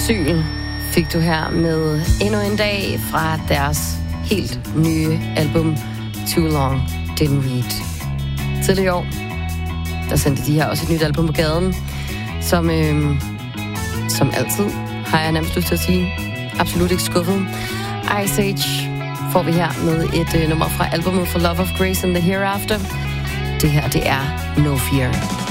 Asyl fik du her med endnu en dag fra deres helt nye album Too Long Didn't Read. Tidligere i år, der sendte de her også et nyt album på gaden, som altid, har jeg nærmest lyst til at sige, absolut ikke skuffet. Ice Age får vi her med et nummer fra albumet For Love of Grace and the Hereafter. Det her, det er No Fear.